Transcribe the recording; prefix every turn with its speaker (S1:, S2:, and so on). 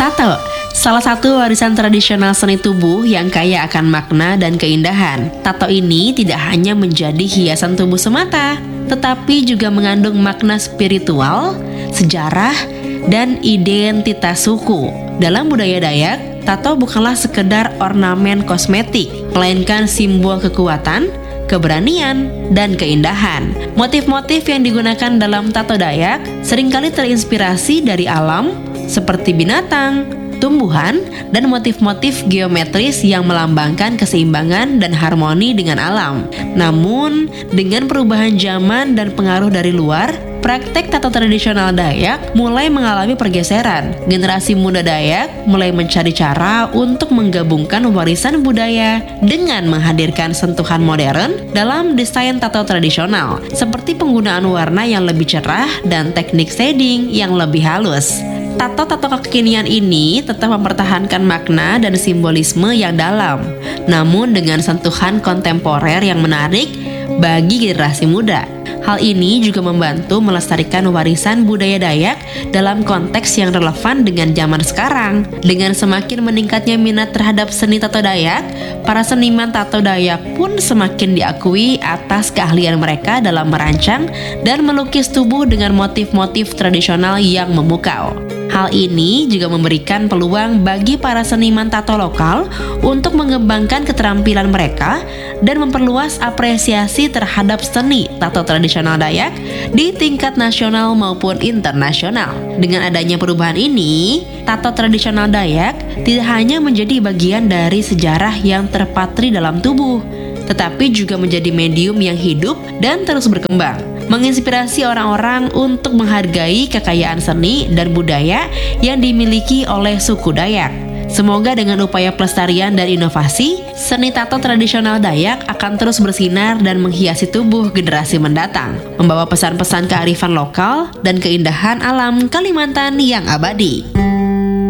S1: Tato, salah satu warisan tradisional seni tubuh yang kaya akan makna dan keindahan. Tato ini tidak hanya menjadi hiasan tubuh semata, tetapi juga mengandung makna spiritual, sejarah, dan identitas suku. Dalam budaya Dayak, tato bukanlah sekedar ornamen kosmetik, melainkan simbol kekuatan, keberanian, dan keindahan. Motif-motif yang digunakan dalam tato Dayak seringkali terinspirasi dari alam, seperti binatang, tumbuhan, dan motif-motif geometris yang melambangkan keseimbangan dan harmoni dengan alam. Namun, dengan perubahan zaman dan pengaruh dari luar, praktek tato tradisional Dayak mulai mengalami pergeseran. Generasi muda Dayak mulai mencari cara untuk menggabungkan warisan budaya dengan menghadirkan sentuhan modern dalam desain tato tradisional, seperti penggunaan warna yang lebih cerah dan teknik shading yang lebih halus. Tato-tato kekinian ini tetap mempertahankan makna dan simbolisme yang dalam, namun dengan sentuhan kontemporer yang menarik bagi generasi muda. Hal ini juga membantu melestarikan warisan budaya Dayak dalam konteks yang relevan dengan zaman sekarang. Dengan semakin meningkatnya minat terhadap seni tato Dayak, para seniman tato Dayak pun semakin diakui atas keahlian mereka dalam merancang dan melukis tubuh dengan motif-motif tradisional yang memukau. Hal ini juga memberikan peluang bagi para seniman tato lokal untuk mengembangkan keterampilan mereka dan memperluas apresiasi terhadap seni tato tradisional Dayak di tingkat nasional maupun internasional. Dengan adanya perubahan ini, tato tradisional Dayak tidak hanya menjadi bagian dari sejarah yang terpatri dalam tubuh, tetapi juga menjadi medium yang hidup dan terus berkembang, menginspirasi orang-orang untuk menghargai kekayaan seni dan budaya yang dimiliki oleh suku Dayak. Semoga dengan upaya pelestarian dan inovasi, seni tato tradisional Dayak akan terus bersinar dan menghiasi tubuh generasi mendatang, membawa pesan-pesan kearifan lokal dan keindahan alam Kalimantan yang abadi.